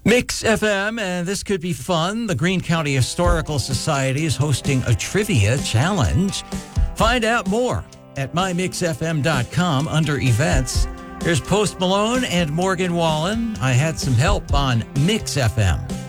Mix FM, and this could be fun. The Greene County Historical Society is hosting a trivia challenge. Find out more at mymixfm.com under events. Here's Post Malone and Morgan Wallen. I had some help on Mix FM.